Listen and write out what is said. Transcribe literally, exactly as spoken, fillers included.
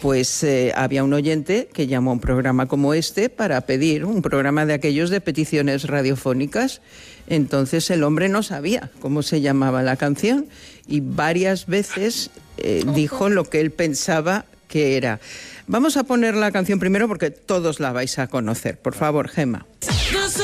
pues eh, había un oyente que llamó a un programa como este para pedir un programa de aquellos de peticiones radiofónicas. Entonces el hombre no sabía cómo se llamaba la canción y varias veces eh, dijo lo que él pensaba que era. Vamos a poner la canción primero porque todos la vais a conocer. Por favor, Gemma.